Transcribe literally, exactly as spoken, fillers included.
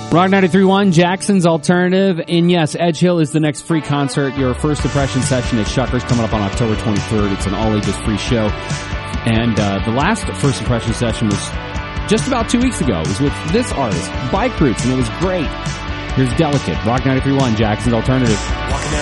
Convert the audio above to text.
Rock ninety-three point one, Jackson's Alternative. And yes, Edge Hill is the next free concert. Your first impression session at Shuckers coming up on October twenty-third. It's an all-ages free show. And uh, the last first impression session was just about two weeks ago. It was with this artist, Bike Roots, and it was great. Here's Delicate, Rock ninety-three point one, Jackson's Alternative.